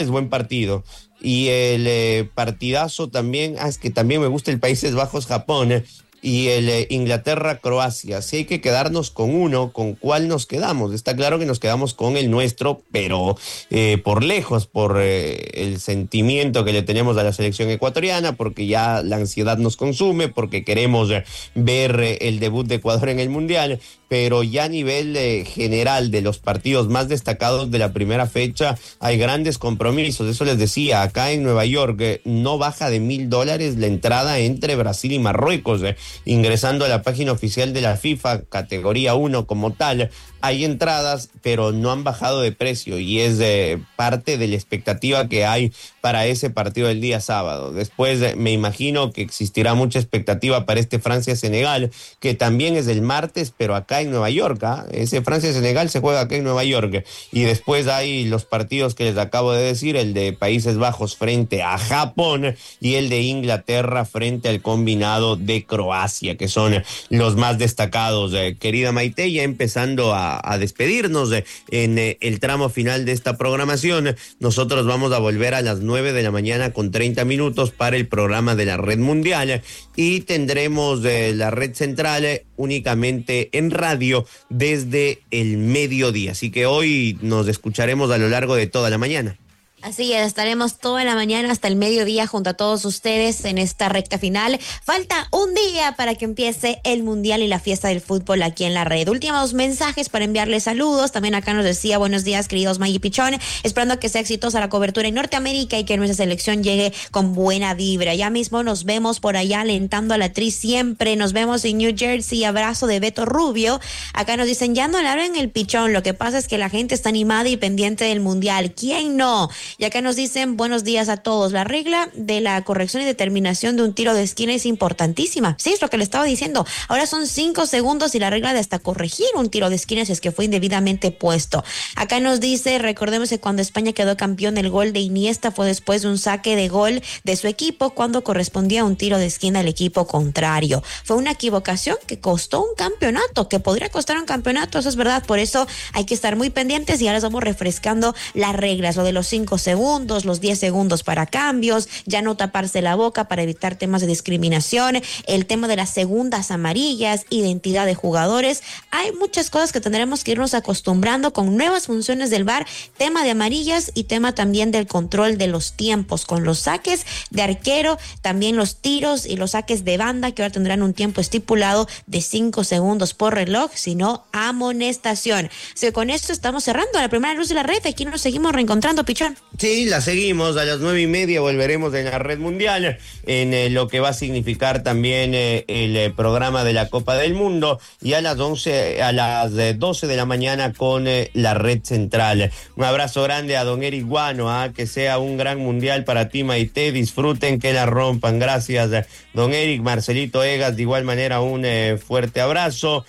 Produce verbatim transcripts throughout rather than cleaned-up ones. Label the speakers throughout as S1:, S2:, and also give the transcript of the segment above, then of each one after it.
S1: es buen partido. Y el eh, partidazo también, ah, es que también me gusta el Países Bajos-Japón, eh, y el eh, Inglaterra-Croacia. Si hay que quedarnos con uno, ¿con cuál nos quedamos? Está claro que nos quedamos con el nuestro, pero eh, por lejos, por eh, el sentimiento que le tenemos a la selección ecuatoriana, porque ya la ansiedad nos consume, porque queremos eh, ver eh, el debut de Ecuador en el Mundial, pero ya a nivel eh, general de los partidos más destacados de la primera fecha hay grandes compromisos. Eso les decía, acá en Nueva York eh, no baja de mil dólares la entrada entre Brasil y Marruecos. Eh. Ingresando a la página oficial de la FIFA, categoría uno como tal, hay entradas, pero no han bajado de precio y es eh, parte de la expectativa que hay para ese partido del día sábado. Después eh, me imagino que existirá mucha expectativa para este Francia-Senegal, que también es el martes, pero acá en Nueva York. ¿eh? Ese Francia-Senegal se juega acá en Nueva York. Y después hay los partidos que les acabo de decir, el de Países Bajos frente a Japón y el de Inglaterra frente al combinado de Croacia, que son los más destacados. Eh, querida Maite, ya empezando a a despedirnos de, en eh, el tramo final de esta programación. Nosotros vamos a volver a las nueve de la mañana con treinta minutos para el programa de la Red Mundial y tendremos eh, la Red Central eh, únicamente en radio desde el mediodía. Así que hoy nos escucharemos a lo largo de toda la mañana.
S2: Así es, estaremos toda la mañana hasta el mediodía junto a todos ustedes en esta recta final. Falta un día para que empiece el Mundial y la fiesta del fútbol aquí en la red. Últimos mensajes para enviarles saludos. También acá nos decía, buenos días, queridos Maggie Pichón, esperando que sea exitosa la cobertura en Norteamérica y que nuestra selección llegue con buena vibra. Ya mismo nos vemos por allá alentando a la Tri siempre. Nos vemos en New Jersey. Abrazo de Beto Rubio. Acá nos dicen, ya no le abren el pichón. Lo que pasa es que la gente está animada y pendiente del Mundial. ¿Quién no? Y acá nos dicen, buenos días a todos. La regla de la corrección y determinación de un tiro de esquina es importantísima. Sí, es lo que le estaba diciendo. Ahora son cinco segundos y la regla de hasta corregir un tiro de esquina si es que fue indebidamente puesto. Acá nos dice, recordemos que cuando España quedó campeón, el gol de Iniesta fue después de un saque de gol de su equipo cuando correspondía a un tiro de esquina al equipo contrario. Fue una equivocación que costó un campeonato, que podría costar un campeonato, eso es verdad. Por eso hay que estar muy pendientes y ahora estamos refrescando las reglas, lo de los cinco segundos, los diez segundos para cambios, ya no taparse la boca para evitar temas de discriminación, el tema de las segundas amarillas, identidad de jugadores. Hay muchas cosas que tendremos que irnos acostumbrando con nuevas funciones del V A R, tema de amarillas y tema también del control de los tiempos con los saques de arquero, también los tiros y los saques de banda que ahora tendrán un tiempo estipulado de cinco segundos por reloj, sino amonestación. Así que con esto estamos cerrando la primera luz de la red. Aquí nos seguimos reencontrando, Pichón.
S1: Sí, la seguimos. A las nueve y media volveremos en la Red Mundial, en eh, lo que va a significar también eh, el eh, programa de la Copa del Mundo, y a las once, a las eh, doce de la mañana con eh, la Red Central. Un abrazo grande a don Eric Guano, ¿ah? Que sea un gran Mundial para ti, Maite. Disfruten, que la rompan. Gracias, eh, don Eric. Marcelito Egas, de igual manera, un eh, fuerte abrazo.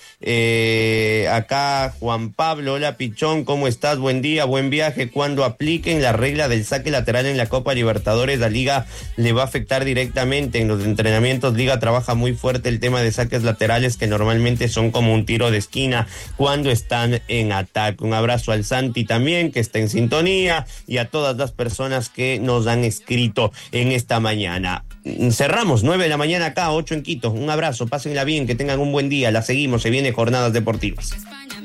S1: Eh, acá Juan Pablo, hola Pichón, ¿cómo estás? Buen día, buen viaje. Cuando apliquen la regla del saque lateral en la Copa Libertadores, la Liga le va a afectar directamente. En los entrenamientos, Liga trabaja muy fuerte el tema de saques laterales, que normalmente son como un tiro de esquina cuando están en ataque. Un abrazo al Santi también, que está en sintonía, y a todas las personas que nos han escrito en esta mañana. Cerramos, nueve de la mañana acá, ocho en Quito. Un abrazo, pásenla bien, que tengan un buen día. La seguimos, se vienen jornadas deportivas.